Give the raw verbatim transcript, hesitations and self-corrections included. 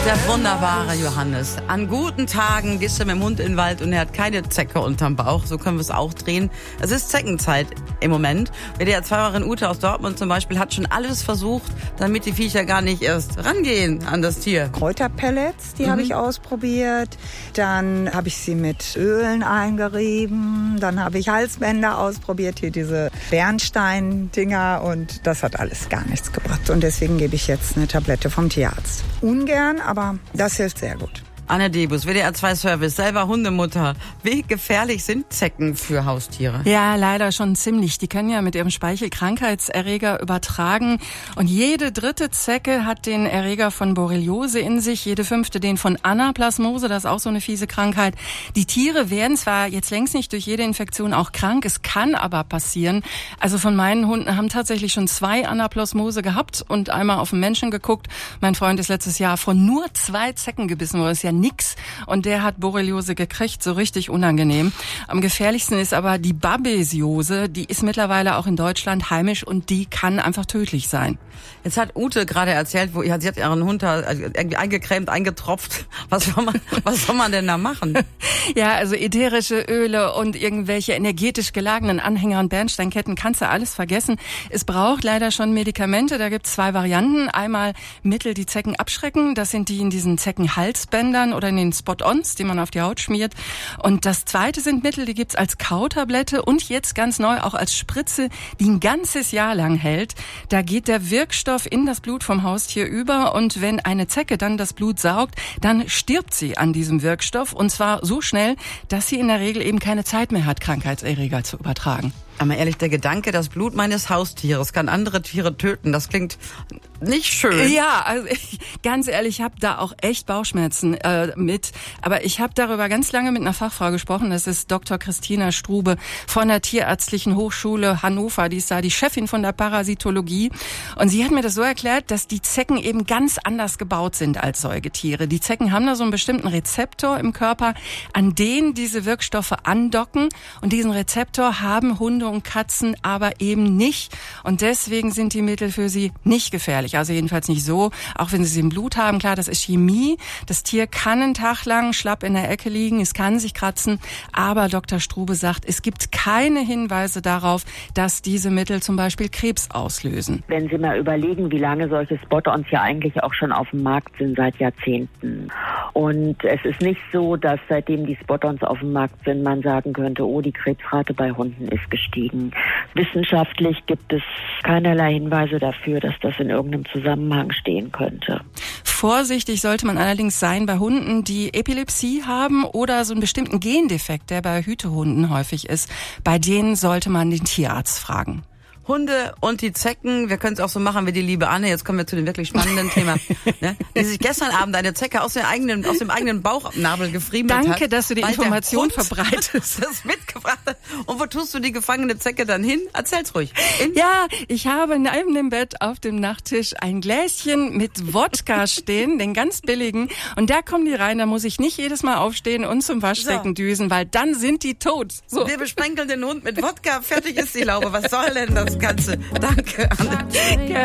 Der wunderbare Johannes. An guten Tagen gehst du mit dem Hund in den Wald und er hat keine Zecke unterm Bauch. So können wir es auch drehen. Es ist Zeckenzeit im Moment. W D R zwei-Fahrerin Ute aus Dortmund zum Beispiel hat schon alles versucht, damit die Viecher gar nicht erst rangehen an das Tier. Kräuterpellets, die Mhm. habe ich ausprobiert. Dann habe ich sie mit Ölen eingerieben. Dann habe ich Halsbänder ausprobiert, hier diese Bernstein-Dinger. Und das hat alles gar nichts gebracht. Und deswegen gebe ich jetzt eine Tablette vom Tierarzt. Ungern, aber das hilft sehr gut. Anne Debus, W D R zwei Service, selber Hundemutter. Wie gefährlich sind Zecken für Haustiere? Ja, leider schon ziemlich. Die können ja mit ihrem Speichel Krankheitserreger übertragen. Und jede dritte Zecke hat den Erreger von Borreliose in sich, jede fünfte den von Anaplasmose, das ist auch so eine fiese Krankheit. Die Tiere werden zwar jetzt längst nicht durch jede Infektion auch krank, es kann aber passieren. Also von meinen Hunden haben tatsächlich schon zwei Anaplasmose gehabt und einmal auf den Menschen geguckt. Mein Freund ist letztes Jahr von nur zwei Zecken gebissen worden. Das ist ja nix. Und der hat Borreliose gekriegt, so richtig unangenehm. Am gefährlichsten ist aber die Babesiose. Die ist mittlerweile auch in Deutschland heimisch und die kann einfach tödlich sein. Jetzt hat Ute gerade erzählt, wo sie hat ihren Hund da irgendwie eingecremt, eingetropft. Was soll man, was soll man denn da machen? Ja, also ätherische Öle und irgendwelche energetisch gelagenen Anhänger und Bernsteinketten kannst du alles vergessen. Es braucht leider schon Medikamente. Da gibt es zwei Varianten. Einmal Mittel, die Zecken abschrecken. Das sind die in diesen Zeckenhalsbändern oder in den Spot-Ons, die man auf die Haut schmiert. Und das zweite sind Mittel, die gibt's als Kautablette und jetzt ganz neu auch als Spritze, die ein ganzes Jahr lang hält. Da geht der Wirkstoff in das Blut vom Haustier über und wenn eine Zecke dann das Blut saugt, dann stirbt sie an diesem Wirkstoff und zwar so schnell, dass sie in der Regel eben keine Zeit mehr hat, Krankheitserreger zu übertragen. Aber ehrlich, der Gedanke, das Blut meines Haustieres kann andere Tiere töten, das klingt nicht schön. Ja, also ich, ganz ehrlich, ich habe da auch echt Bauchschmerzen äh, mit. Aber ich habe darüber ganz lange mit einer Fachfrau gesprochen. Das ist Doktor Christina Strube von der Tierärztlichen Hochschule Hannover. Die ist da die Chefin von der Parasitologie. Und sie hat mir das so erklärt, dass die Zecken eben ganz anders gebaut sind als Säugetiere. Die Zecken haben da so einen bestimmten Rezeptor im Körper, an den diese Wirkstoffe andocken. Und diesen Rezeptor haben Hunde und Katzen aber eben nicht. Und deswegen sind die Mittel für sie nicht gefährlich. Also jedenfalls nicht so, auch wenn sie sie im Blut haben. Klar, das ist Chemie. Das Tier kann einen Tag lang schlapp in der Ecke liegen, es kann sich kratzen. Aber Doktor Strube sagt, es gibt keine Hinweise darauf, dass diese Mittel zum Beispiel Krebs auslösen. Wenn Sie mal überlegen, wie lange solche Spot-ons ja eigentlich auch schon auf dem Markt sind, seit Jahrzehnten. Und es ist nicht so, dass seitdem die Spot-ons auf dem Markt sind, man sagen könnte, oh, die Krebsrate bei Hunden ist gestiegen. Wissenschaftlich gibt es keinerlei Hinweise dafür, dass das in irgendeinem Zusammenhang stehen könnte. Vorsichtig sollte man allerdings sein bei Hunden, die Epilepsie haben oder so einen bestimmten Gendefekt, der bei Hütehunden häufig ist. Bei denen sollte man den Tierarzt fragen. Hunde und die Zecken, wir können es auch so machen wie die liebe Anne, jetzt kommen wir zu dem wirklich spannenden Thema, ne? Die sich gestern Abend eine Zecke aus, dem eigenen, aus dem eigenen Bauchnabel gefriemelt Danke, hat. Danke, dass du die Information verbreitest. Das mitgebracht hat. Und wo tust du die gefangene Zecke dann hin? Erzähl's ruhig. In ja, ich habe neben dem Bett auf dem Nachttisch ein Gläschen mit Wodka stehen, den ganz billigen. Und da kommen die rein, da muss ich nicht jedes Mal aufstehen und zum Waschbecken so düsen, weil dann sind die tot. So. Wir besprenkeln den Hund mit Wodka, fertig ist die Laube. Was soll denn das Ganze? Danke, Anne.